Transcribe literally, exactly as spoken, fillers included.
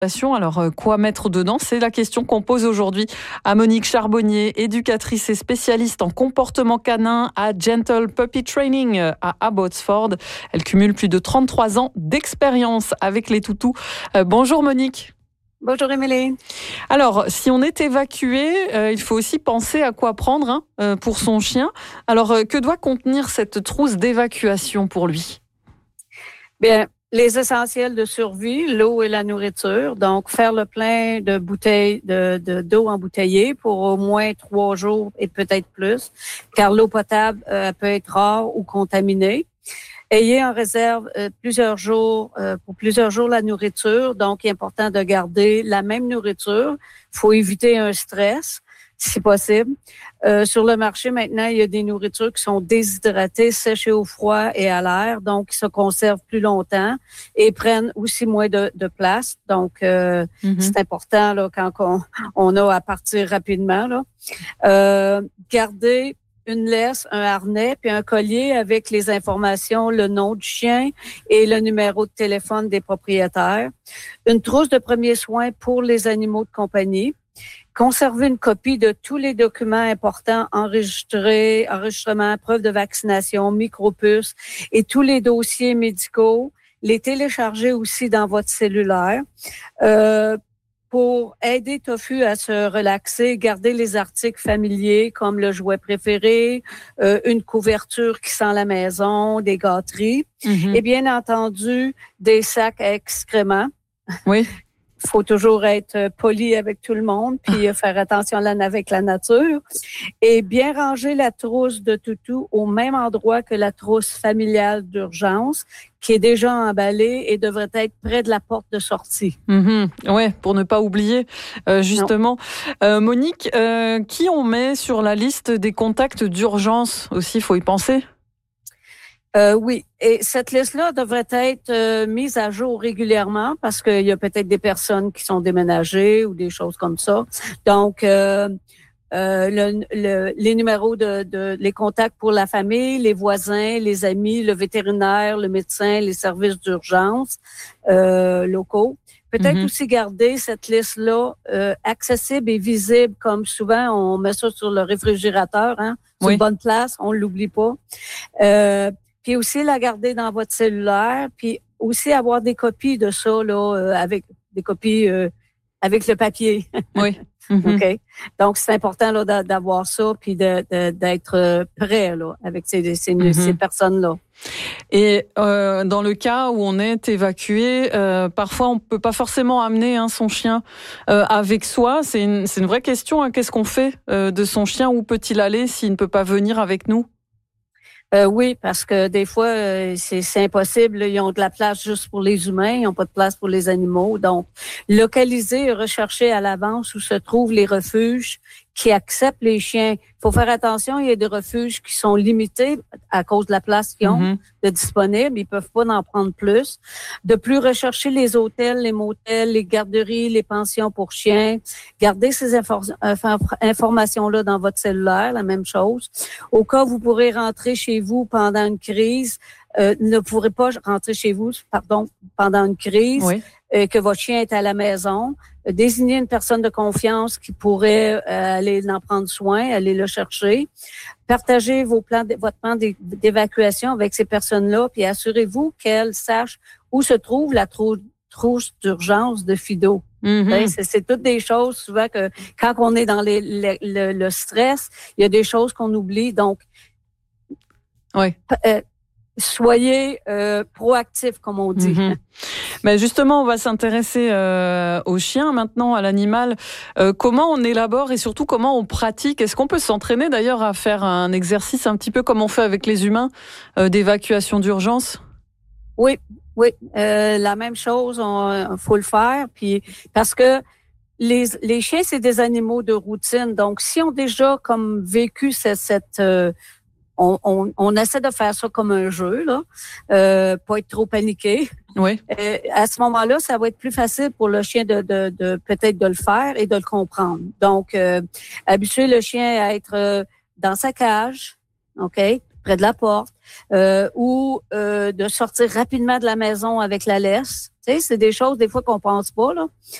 Alors, euh, quoi mettre dedans? C'est la question qu'on pose aujourd'hui à Monique Charbonnier, éducatrice et spécialiste en comportement canin à Gentle Puppy Training à Abbotsford. Elle cumule plus de trente-trois ans d'expérience avec les toutous. Euh, bonjour Monique. Bonjour Émilie. Alors, si on est évacué, euh, il faut aussi penser à quoi prendre hein, euh, pour son chien. Alors, euh, que doit contenir cette trousse d'évacuation pour lui? Bien, les essentiels de survie, l'eau et la nourriture. Donc, faire le plein de bouteilles de, de, d'eau embouteillée pour au moins trois jours et peut-être plus, car l'eau potable euh, peut être rare ou contaminée. Ayez en réserve euh, plusieurs jours, euh, pour plusieurs jours la nourriture. Donc, il est important de garder la même nourriture. Il faut éviter un stress, si possible. Euh, sur le marché, maintenant, il y a des nourritures qui sont déshydratées, séchées au froid et à l'air, donc qui se conservent plus longtemps et prennent aussi moins de, de place. Donc, euh, mm-hmm. c'est important là quand on, on a à partir rapidement. Là. Euh, garder une laisse, un harnais, puis un collier avec les informations, le nom du chien et le numéro de téléphone des propriétaires. Une trousse de premiers soins pour les animaux de compagnie. Conserver une copie de tous les documents importants enregistrés, enregistrements, preuves de vaccination, micropuces et tous les dossiers médicaux. Les télécharger aussi dans votre cellulaire. Euh, Pour aider Tofu à se relaxer, garder les articles familiers comme le jouet préféré, euh, une couverture qui sent la maison, des gâteries mm-hmm. et bien entendu des sacs à excréments. Oui. Il faut toujours être poli avec tout le monde puis faire attention avec la nature et bien ranger la trousse de toutou au même endroit que la trousse familiale d'urgence qui est déjà emballée et devrait être près de la porte de sortie. Mmh, ouais, pour ne pas oublier euh, justement. Euh, Monique, euh, qui on met sur la liste des contacts d'urgence aussi, il faut y penser? Euh, oui, et cette liste-là devrait être euh, mise à jour régulièrement parce qu'il y a peut-être des personnes qui sont déménagées ou des choses comme ça. Donc, euh, euh, le, le, les numéros de, de les contacts pour la famille, les voisins, les amis, le vétérinaire, le médecin, les services d'urgence euh, locaux. Peut-être mm-hmm. aussi garder cette liste-là euh, accessible et visible, comme souvent on met ça sur le réfrigérateur, hein, c'est oui. une bonne place, on l'oublie pas. Euh, Puis aussi la garder dans votre cellulaire, puis aussi avoir des copies de ça là, euh, avec des copies euh, avec le papier. Oui. Mm-hmm. OK. Donc c'est important là d'avoir ça puis de, de d'être prêt là avec ces ces, mm-hmm. ces personnes-là. Et euh, dans le cas où on est évacué, euh, parfois on peut pas forcément amener hein, son chien euh, avec soi. C'est une c'est une vraie question. Hein. Qu'est-ce qu'on fait euh, de son chien? Où peut-il aller s'il ne peut pas venir avec nous? Euh, oui, parce que des fois, euh, c'est, c'est impossible. Ils ont de la place juste pour les humains, ils n'ont pas de place pour les animaux. Donc, localiser et rechercher à l'avance où se trouvent les refuges qui acceptent les chiens. Il faut faire attention, il y a des refuges qui sont limités à cause de la place qu'ils ont mm-hmm. de disponible. Ils peuvent pas en prendre plus. De plus, rechercher les hôtels, les motels, les garderies, les pensions pour chiens. Gardez ces infor- informations-là dans votre cellulaire, la même chose. Au cas où vous pourrez rentrer chez vous pendant une crise, euh, ne pourrez pas rentrer chez vous, pardon, pendant une crise, oui. euh, que votre chien est à la maison. Désigner une personne de confiance qui pourrait euh, aller en prendre soin, aller le chercher. Partagez vos plans, votre plan d'évacuation avec ces personnes-là, puis assurez-vous qu'elles sachent où se trouve la trou, trousse d'urgence de Fido. Mm-hmm. C'est, c'est toutes des choses souvent que quand on est dans les, le, le, le stress, il y a des choses qu'on oublie. Donc, oui. Euh, soyez euh, proactifs, comme on dit. Mm-hmm. Mais justement, on va s'intéresser euh, au chien maintenant, à l'animal. Euh, comment on élabore et surtout comment on pratique? Est-ce qu'on peut s'entraîner d'ailleurs à faire un exercice un petit peu comme on fait avec les humains euh, d'évacuation d'urgence? Oui, oui, euh, la même chose. On faut le faire, puis parce que les les chiens c'est des animaux de routine. Donc, si on déjà comme vécu cette, cette euh, On, on, on essaie de faire ça comme un jeu, là, euh, pas être trop paniqué. Oui. Euh, à ce moment-là, ça va être plus facile pour le chien de, de, de peut-être de le faire et de le comprendre. Donc, euh, habituer le chien à être euh, dans sa cage, ok, près de la porte, euh, ou euh, de sortir rapidement de la maison avec la laisse. Tu sais, c'est des choses des fois qu'on pense pas, là.